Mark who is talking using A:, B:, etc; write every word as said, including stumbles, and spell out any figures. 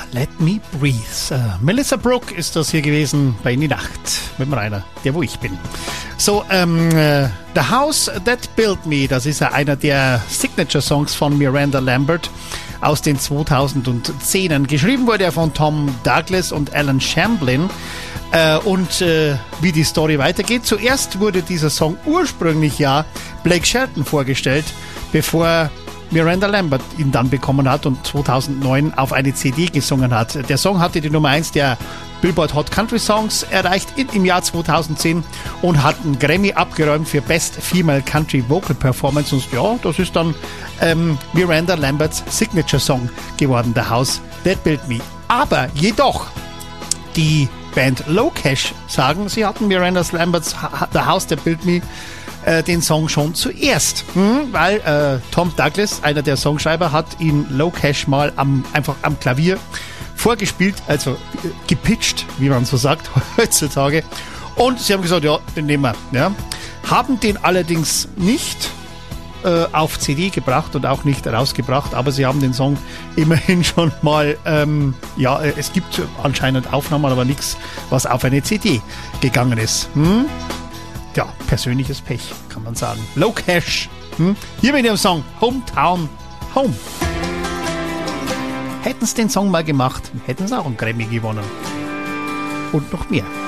A: Let Me Breathe. Uh, Melissa Brooke ist das hier gewesen bei In die Nacht mit dem Rainer, der wo ich bin. So, ähm, uh, The House That Built Me, das ist ja einer der Signature-Songs von Miranda Lambert aus den zweitausendzehner. Geschrieben wurde er von Tom Douglas und Alan Shamblin. Äh, und äh, wie die Story weitergeht. Zuerst wurde dieser Song ursprünglich ja Blake Shelton vorgestellt, bevor Miranda Lambert ihn dann bekommen hat und zweitausendneun auf eine C D gesungen hat. Der Song hatte die Nummer eins der Billboard Hot Country Songs erreicht in, im Jahr zweitausendzehn und hat einen Grammy abgeräumt für Best Female Country Vocal Performance. Und ja, das ist dann ähm, Miranda Lamberts Signature Song geworden, The House That Built Me. Aber jedoch, die Band Low Cash sagen, sie hatten Miranda Lamberts The House That Built Me äh, den Song schon zuerst, hm, weil äh, Tom Douglas, einer der Songschreiber, hat ihn Low Cash mal am, einfach am Klavier vorgespielt, also äh, gepitcht, wie man so sagt heutzutage, und sie haben gesagt, ja, den nehmen wir. Ja. Haben den allerdings nicht äh, auf C D gebracht und auch nicht rausgebracht, aber sie haben den Song immerhin schon mal, ähm, ja, es gibt anscheinend Aufnahmen, aber nichts, was auf eine C D gegangen ist. Hm? Ja, persönliches Pech, kann man sagen. Low Cash. Hm? Hier mit dem Song Hometown Home. Hätten sie den Song mal gemacht, hätten sie auch einen Grammy gewonnen. Und noch mehr.